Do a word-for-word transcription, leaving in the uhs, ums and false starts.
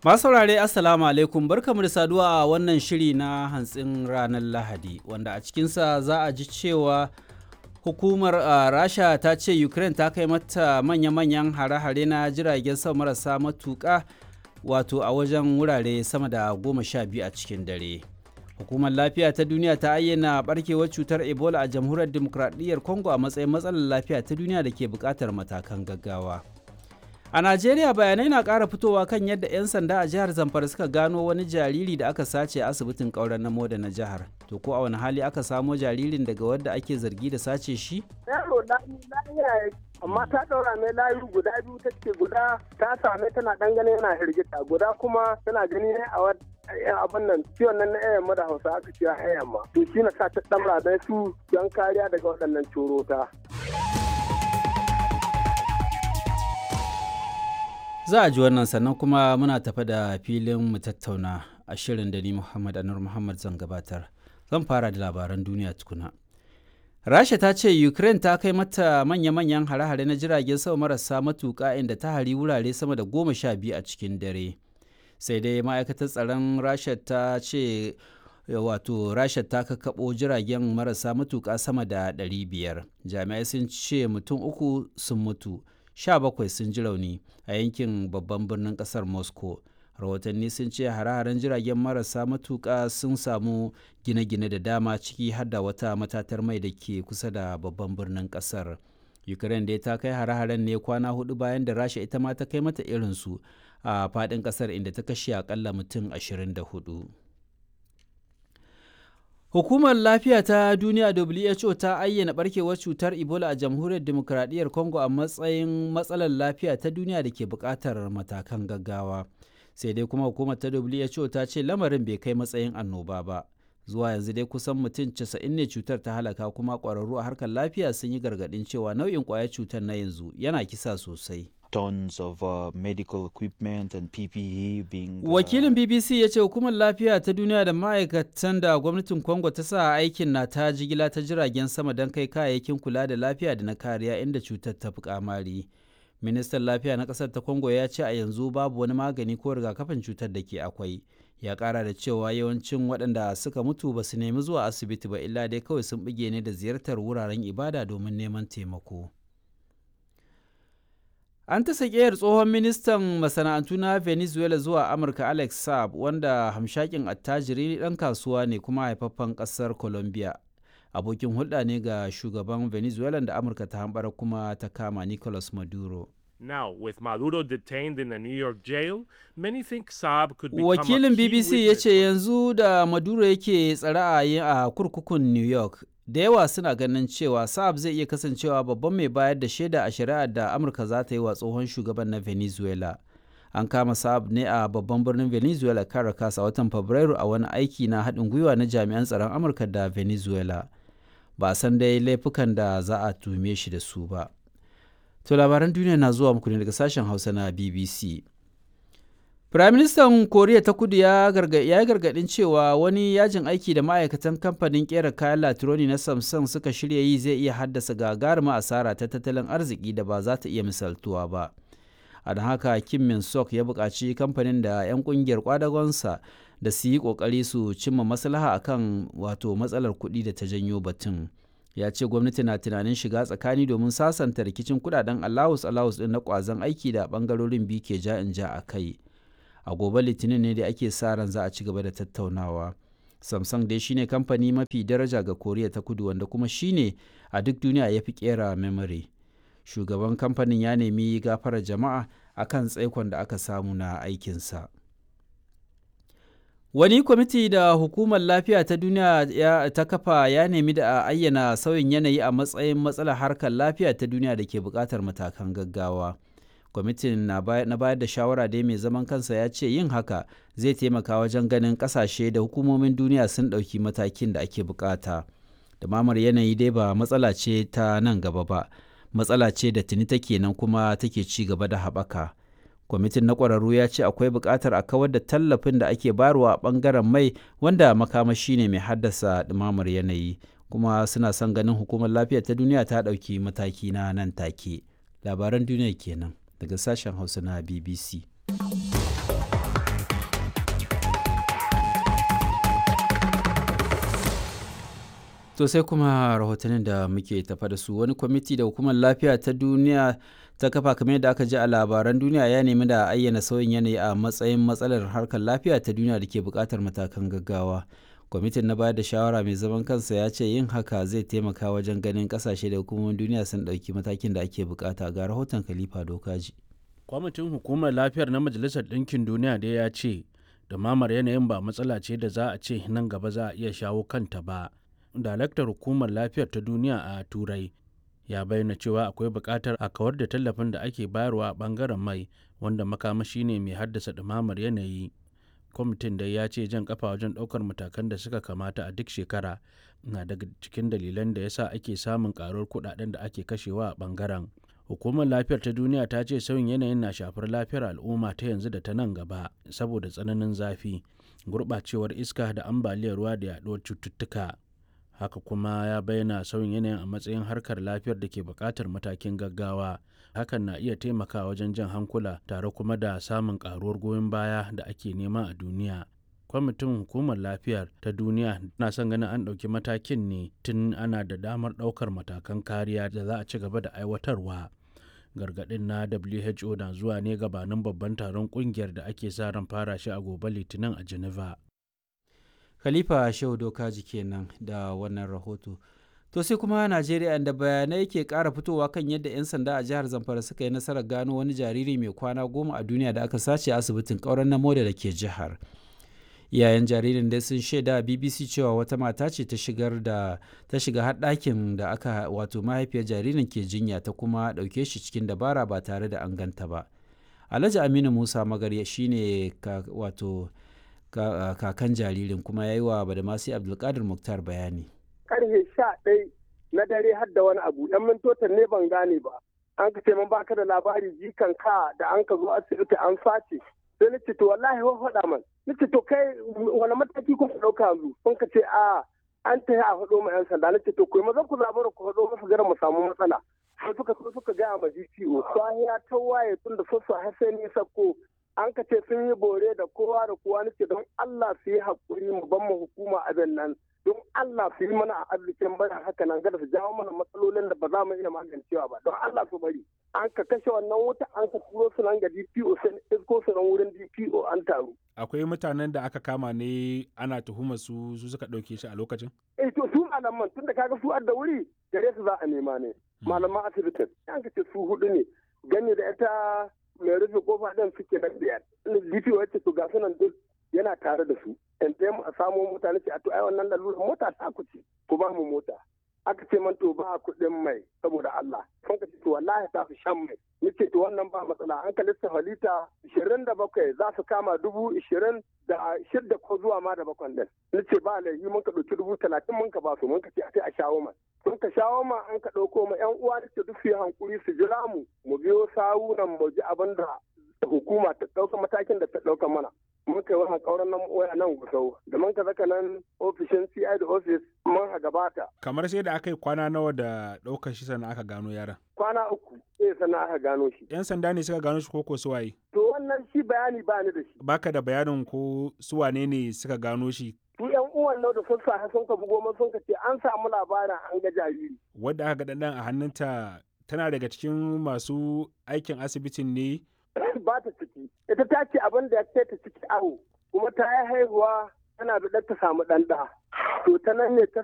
Masu saurare Assalamu alaikum barkamu da saduwa a wannan shiri na hantsin ranar Lahadi wanda a cikinsa za a ji cewa hukumar uh, Rasha ta ce Ukraine ta kai mata manya-manyan hare-hare na jiragen sama marasa matuƙa wato a wajen wurare sama da goma sha biyu a cikin dare. Hukumar Lafiya ta Duniya ta ayyana barkewar cutar Ebola a Jamhuriyar Dimokuraɗiyyar Congo a matsayin matsalar lafiya ta duniya da ke buƙatar matakan gaggawa. A Najeriya bayanai na ƙara fitowa kan yadda 'yan sanda a jihar Zamfara suka gano wani jariri da aka sace a asibitin ƙauren na Moda na jihar. To ko a wani hali aka samo jaririn daga wadda ake zargi da sace shi? Yaro lafiya amma ta ɗaura mai layu guda biyu ta ce guda ta same tana ɗan gani yana hirgita guda kuma tana gani ne a abin nan ciwon nan na yamma da Hausa aka ce a yamma. To shi na sa ta ɗamra da su don kariya daga waɗannan corota. Za a ji wannan sannan kuma muna tafa da filin mu tattauna a shirin da ni Muhammad Anur Muhammad zan gabatar. Zan fara da labaran duniya tukuna. Rasha ta ce Ukraine ta kai mata manya-manyan hare-hare na jiragen sama marasa matuƙa inda ta hari wurare sama da goma sha biyu a cikin dare. Sai dai ma'aikatar tsaron Rasha ta ce wato Rasha ta kakkaɓo jiragen marasa matuƙa sama da ɗari biyar. Jami'ai sun ce mutum uku sun mutu. sha bakwai sun ji rauni a yankin babban birnin kasar Moscow. Rahotanni sun ce hare-haren jiragen marasa matuƙa sun samu gine-gine da dama ciki har da wata matatar mai da ke kusa da babban birnin kasar. Ukraine dai ta kai hare-haren ne kwana hudu bayan da Rasha ita ma ta kai mata irinsu a faɗin kasar inda ta kashe akalla mutum ashirin da hudu. Hukumar Lafiya ta Duniya W H O ta ayyana barkewar cutar Ebola a Jamhuriyar Dimokuraɗiyyar Congo a matsayin matsalar lafiya ta duniya da ke buƙatar matakan gaggawa. Sai dai kuma hukumar ta W H O ta ce lamarin bai kai matsayin annoba ba. Zuwa yanzu dai kusan mutum casa'in ne cutar ta halaka kuma ƙwararru a harkar lafiya sun yi gargaɗin cewa nau'in ƙwayar cutar na yanzu yana kisa sosai. Tons of uh, medical equipment and P P E being uh, Wakilin B B C ya ce hukumar lafiya ta duniya da ma'aikatan da gwamnatin Congo ta sa aikin na ta jigila ta jiragen sama don kai kayayyakin kula da lafiya da na kariya inda cutar ta fi kamari. Ministan lafiya na ƙasar ta Congo ya ce a yanzu babu wani magani ko rigakafin cutar da ke akwai. Ya ƙara da cewa yawancin waɗanda suka mutu ba su nemi zuwa asibiti ba illa dai kawai sun bige ne da ziyartar wuraren ibada domin neman taimako. An ta sakiyar tsohon ministan masana'antu na Venezuela zuwa Amurka Alex Saab wanda hamshakin attajiri ɗan kasuwa ne kuma haifaffen ƙasar Colombia. Abokin hulɗa ne ga shugaban Venezuela da Amurka ta hambara kuma ta kama Nicolas Maduro. Now, with Maduro detained in a New York jail, many think Saab could become Wakilin a key B B C ya ce yanzu da Maduro yake tsare a kurkukun New York, da yawa suna ganin cewa Saab zai iya kasancewa babban mai bayar da shaida a shari'ar da Amurka za ta yi wa tsohon shugaban na Venezuela. An kama Saab ne a babban birnin Venezuela Caracas a watan Fabrairu a wani aiki na haɗin gwiwa na jami'an tsaron Amurka da Venezuela. Ba san dai laifukan da za a tume shi da su ba. To labaran duniya na zuwa muku ne daga sashen Hausa na B B C. Firaministan Koriya ta Kudu ya yi gargaɗin cewa wani yajin aiki da ma'aikatan kamfanin ƙera kayan latironi na Samsung suka shirya yi zai iya haddasa gagarumar asara ta tattalin arziki da ba za ta iya misaltuwa ba. A don haka Kim Min Sok ya buƙaci kamfanin da 'yan ƙungiyar kwadagonsa da su yi ƙoƙari su cimma maslaha akan wato matsalar kuɗi da ta janyo batun. Ya ce gwamnati na tunanin shiga tsakani domin sasanta rikicin kuɗaɗen allowus-allowus ɗin na ƙwazon aiki da ɓangarorin biyu ke ja in ja a kai. A gobe litinin ne da ake sa ran za a ci gaba da tattaunawa. Samsung dai shine kamfani mafi daraja ga Koriya ta Kudu wanda kuma shine a duk duniya ya fi kera memory. Shugaban kamfanin ya nemi gafarar jama'a akan tsaikon da aka samu na aikinsa. Wani kwamiti da Hukumar Lafiya ta Duniya ta kafa ya nemi da a ayyana sauyin yanayi a matsayin matsalar harkar lafiya ta duniya da ke buƙatar matakan gaggawa. Kwamitin na bayar da shawara dai mai zaman kansa ya ce yin haka zai taimaka wajen ganin ƙasashe da hukumomin duniya sun ɗauki matakin da ake buƙata. Ɗumamar yanayi dai ba matsala ce ta nan gaba ba, matsala ce da tuni take nan kuma take ci gaba da haɓaka. Kwamitin na ƙwararru ya ce akwai buƙatar a kawar da tallafin da ake bayarwa a ɓangaren mai wanda makamashi ne mai haddasa ɗumamar yanayi, kuma suna son ganin Hukumar Lafiya ta Duniya ta ɗauki mataki na nan take. Labaran duniya kenan daga sashen Hausa na B B C. To sai kuma rahotannin da muke tafa da su, wani kwamiti da hukumar lafiya ta duniya ta kafa kamar yadda aka ji a labaran duniya ya nemi da ayyana sauyin yanayi a matsayin matsalar harkar lafiya ta duniya da ke buƙatar matakan gaggawa. Kwamitin na bayar da shawara mai zaman kansa ya ce yin haka zai taimaka wajen ganin ƙasashe da hukumomin duniya sun ɗauki matakin da ake buƙata. Ga rahoton Khalifa Dokaji. Kwamitin hukumar lafiyar na Majalisar Ɗinkin Duniya da ya ce ɗumamar yanayin ba matsala ce da za a ce nan gaba za a iya shawo kanta ba. Daraktar hukumar lafiyar ta duniya a Turai ya bayyana cewa akwai buƙatar a kawar da tallafin da ake bayarwa a ɓangaren mai wanda makamashi ne mai haddasa ɗumamar yanayi. Kwamitin dai ya ce jan kafa wajen ɗaukar matakan da suka kamata a duk shekara na daga cikin dalilan da yasa ake samun ƙaruwar kuɗaɗen da ake kashewa a ɓangaren. Hukumar lafiyar ta duniya ta ce sauyin yanayin na shafar lafiyar al'umma ta yanzu da ta nan gaba saboda tsananin zafi, gurɓacewar iska da ambaliyar ruwa da yaɗuwar cututtuka. Haka kuma ya bayyana sauyin yanayin a matsayin harkar lafiyar da ke buƙatar matakin gaggawa. Hakan na iya taimakawa wajen jan hankula tare kuma da samun ƙaruwar goyon baya da ake nema a duniya. Kwamitin hukumar lafiyar ta duniya na son ganin an ɗauki matakin ne tun ana da damar ɗaukar matakan kariya da za a ci gaba da aiwatarwa. Gargaɗin na W H O na zuwa ne gabanin babban taron ƙungiyar da ake sa ran fara shi a gobe Litinin a Geneva. Khalifa Shehu Dokaji kenan da wannan rahoto. To sai kuma Najeriya da bayanai ke ƙara fitowa kan yadda 'yan sanda a jihar Zamfara suka yi nasarar gano wani jariri mai kwana goma a duniya da aka sace a asibitin ƙauren Namoda da ke jihar. Iyayen jaririn dai sun shaida B B C cewa wata mata ce ta shigar da ta shiga har ɗakin da aka wato mahaifiyar jaririn ke jinya ta kuma ɗauke shi cikin dabara ba tare da an ganta ba. Alhaji Aminu Musa Magarya shine wato kakan jaririn kuma ya yi wa Badamasi Abdulkadir Muktar bayani. Karfe sha ɗaya na dare har da wani abu ɗan mintotan ne ban gane ba. An ka ce man baka da labari jikan ka da an ka zo asibiti an sace. Sai ni ce to wallahi wa faɗa man. Ni ce to kai wani mataki kun ɗauka yanzu? Kun ka ce a an ta a faɗo ma 'yan sanda. Ni ce to kai maza ku zabura ku faɗo masa gara mu samu matsala. Sai suka so suka gaya ma D P O. Sahiya ta waye tun da sassa har sai ni sakko. An ka ce sun yi bore da kowa da kowa nace don Allah su yi haƙuri mu ban mu hukuma abin nan don Allah su yi mana arzikin bari haka nan gada su jawo mana matsalolin da ba za mu iya magancewa ba don Allah su bari an ka kashe wannan wuta an ka turo su nan ga D P O sai isko su nan wurin D P O an taru. Akwai mutanen da aka kama ne ana tuhumar su su suka ɗauke shi a lokacin? Eh to su malaman tun da kaga su adda wuri gare su za a nema ne malaman asibitin an ka ce su hudu ne gani da ita mai rufe kofa ɗin suke na biyar. D P O ya ce to ga sunan duk yana tare da su. In sai mu a samo mutane ce a to ai wannan lalurar mota ta ku ce ku ba mu mota. Aka ce man to ba kuɗin mai saboda Allah. Sun ka ce to wallahi ta fi shan mai. Ni ce to wannan ba matsala an ka lissafa lita ishirin da bakwai za su kama dubu ishirin da shidda ko zuwa ma da bakwai ɗin. Ni ce ba laifi mun ka ɗauki dubu talatin mun ka ba su mun ka ce a sai a shawo man. Sun ka shawo ma an ka ɗauko ma 'yan uwa da ce duk su yi hankuri su jira mu mu biyo sawu nan mu ji abin da hukuma ta ɗauka matakin da ta ɗauka mana. Mun kai wani ƙauran nan waya nan gusau da mun ka zaka nan ofishin C I da ofis mun ha gabata. Kamar sai da aka yi kwana nawa da ɗaukar shi sannan aka gano yaran? Kwana uku sai sannan aka gano shi. 'Yan sanda ne suka gano shi ko ko suwaye? To wannan shi bayani ba ni da shi. Baka da bayanin ko suwane ne suka gano shi? Su 'yan uwan nau da sun sa sun ka bugo mun sun ka ce an samu labarin an ga jariri. Wadda aka ga ɗan a hannunta tana daga cikin masu aikin asibitin ne? Ba ta ciki. Ita ta ce abin da ya kai ta ciki awo kuma ta yi haihuwa tana da ta samu ɗan ɗa. To ta nan ne ta